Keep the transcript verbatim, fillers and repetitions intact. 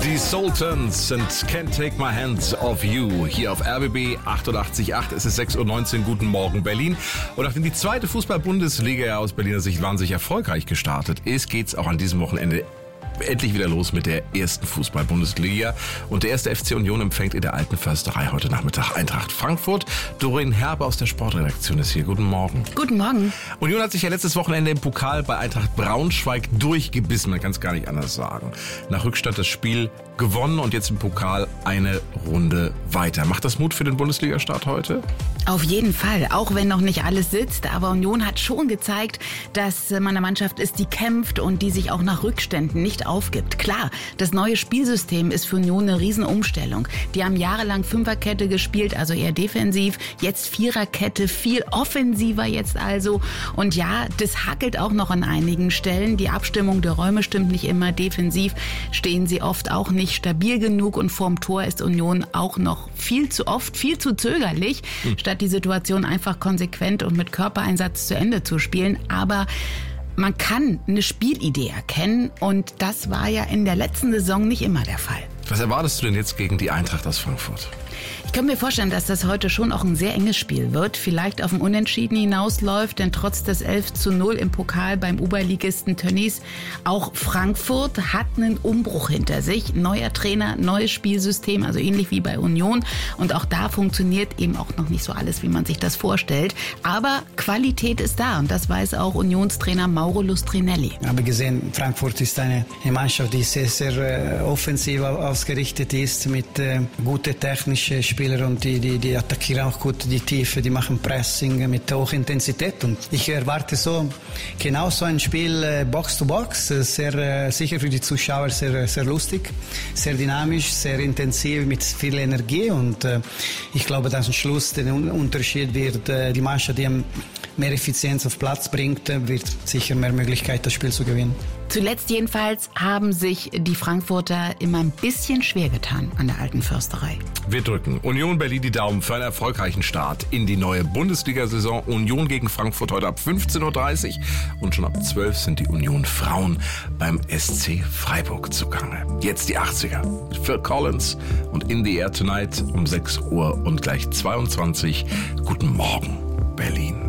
Die Sultans and Can't Take My Hands Off You hier auf R B B achtundachtzig Komma acht. Es ist sechs Uhr neunzehn. Guten Morgen Berlin. Und nachdem die zweite Fußball-Bundesliga aus Berliner Sicht wahnsinnig erfolgreich gestartet ist, geht's auch an diesem Wochenende endlich wieder los mit der ersten Fußball-Bundesliga. Und der erste F C Union empfängt in der Alten Försterei heute Nachmittag Eintracht Frankfurt. Doreen Herbe aus der Sportredaktion ist hier. Guten Morgen. Guten Morgen. Union hat sich ja letztes Wochenende im Pokal bei Eintracht Braunschweig durchgebissen. Man kann es gar nicht anders sagen. Nach Rückstand das Spiel gewonnen und jetzt im Pokal eine Runde weiter. Macht das Mut für den Bundesliga-Start heute? Auf jeden Fall, auch wenn noch nicht alles sitzt. Aber Union hat schon gezeigt, dass man eine Mannschaft ist, die kämpft und die sich auch nach Rückständen nicht aufgibt. Klar, das neue Spielsystem ist für Union eine Riesenumstellung. Die haben jahrelang Fünferkette gespielt, also eher defensiv. Jetzt Viererkette, viel offensiver jetzt also. Und ja, das hackelt auch noch an einigen Stellen. Die Abstimmung der Räume stimmt nicht immer. Defensiv stehen sie oft auch nicht stabil genug. Und vorm Tor ist Union auch noch viel zu oft, viel zu zögerlich, hm. statt die Situation einfach konsequent und mit Körpereinsatz zu Ende zu spielen. Aber man kann eine Spielidee erkennen und das war ja in der letzten Saison nicht immer der Fall. Was erwartest du denn jetzt gegen die Eintracht aus Frankfurt? Ich kann mir vorstellen, dass das heute schon auch ein sehr enges Spiel wird. Vielleicht auf ein Unentschieden hinausläuft, denn trotz des elf zu null im Pokal beim Oberligisten Tönnies, auch Frankfurt hat einen Umbruch hinter sich. Neuer Trainer, neues Spielsystem, also ähnlich wie bei Union. Und auch da funktioniert eben auch noch nicht so alles, wie man sich das vorstellt. Aber Qualität ist da und das weiß auch Unionstrainer Mauro Lustrinelli. Ich habe gesehen, Frankfurt ist eine Mannschaft, die sehr, sehr äh, offensiv ausgerichtet ist, mit äh, guten technischen Spieler und die, die, die attackieren auch gut die Tiefe, die machen Pressing mit hoher Intensität und ich erwarte so genau so ein Spiel äh, Box to Box, sehr äh, sicher für die Zuschauer sehr, sehr lustig, sehr dynamisch, sehr intensiv mit viel Energie und äh, ich glaube, dass am Schluss der Unterschied wird, äh, die Mannschaft, die mehr Effizienz auf Platz bringt, wird sicher mehr Möglichkeit, das Spiel zu gewinnen. Zuletzt jedenfalls haben sich die Frankfurter immer ein bisschen schwer getan an der Alten Försterei. Wir drücken Union Berlin die Daumen für einen erfolgreichen Start in die neue Bundesliga-Saison. Union gegen Frankfurt heute ab fünfzehn Uhr dreißig und schon ab zwölf sind die Union Frauen beim S C Freiburg zugange. Jetzt die achtziger mit Phil Collins und In the Air Tonight um sechs Uhr und gleich zweiundzwanzig. Guten Morgen, Berlin.